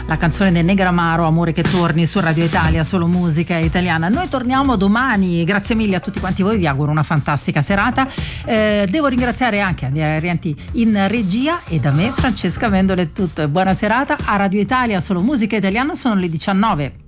la canzone del Negramaro, Amore che torni, su Radio Italia, solo musica italiana. Noi torniamo domani, grazie mille a tutti quanti voi, vi auguro una fantastica serata. Devo ringraziare anche Andrea Rienti in regia, e da me Francesca Vendola è tutto, e buona serata. A Radio Italia, solo musica italiana, sono le 19.